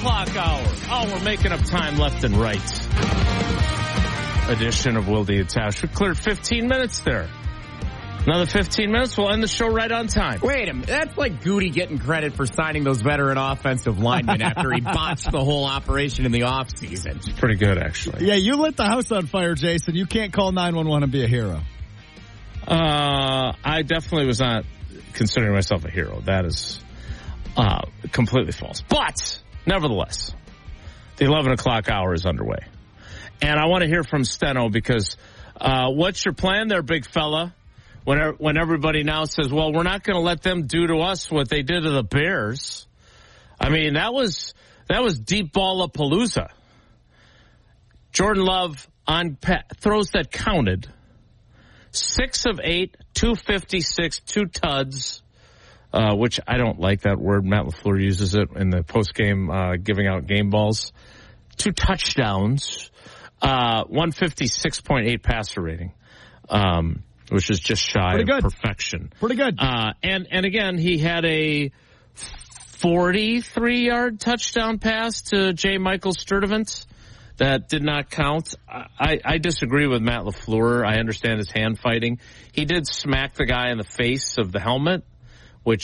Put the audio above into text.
o'clock hour. Oh, we're making up time left and right. Edition of Wilde and Tausch. We cleared 15 minutes there. Another 15 minutes, we'll end the show right on time. Wait a minute. That's like Goody getting credit for signing those veteran offensive linemen after he botched the whole operation in the offseason. It's pretty good, actually. Yeah, you lit the house on fire, Jason. You can't call 911 and be a hero. I definitely was not considering myself a hero. That is completely false. But, nevertheless, the 11 o'clock hour is underway. And I want to hear from Steno because what's your plan there, big fella? When everybody now says, well, we're not going to let them do to us what they did to the Bears. I mean, that was deep ball-a-palooza. Jordan Love on throws that counted. 6 of 8, 256, 2 tuds, which I don't like that word. Matt LaFleur uses it in the postgame giving out game balls. 2 touchdowns, 156.8 passer rating. Which is just shy of perfection. Pretty good. And again, he had a 43-yard touchdown pass to J. Michael Sturdivant that did not count. I disagree with Matt LaFleur. I understand his hand fighting. He did smack the guy in the face of the helmet,